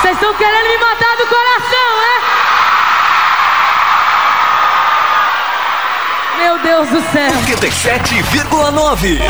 Vocês estão querendo me matar do coração, é? Meu Deus do céu. 97,9.